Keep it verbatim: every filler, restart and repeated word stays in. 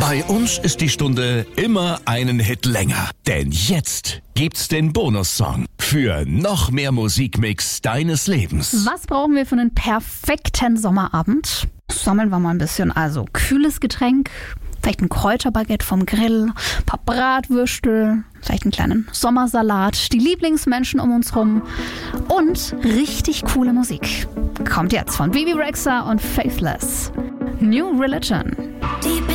Bei uns ist die Stunde immer einen Hit länger. Denn jetzt gibt's den Bonussong für noch mehr Musikmix deines Lebens. Was brauchen wir für einen perfekten Sommerabend? Sammeln wir mal ein bisschen. Also kühles Getränk, vielleicht ein Kräuterbaguette vom Grill, ein paar Bratwürstel, vielleicht einen kleinen Sommersalat, die Lieblingsmenschen um uns rum und richtig coole Musik. Kommt jetzt von Bebe Rexha und Faithless. New Religion. Die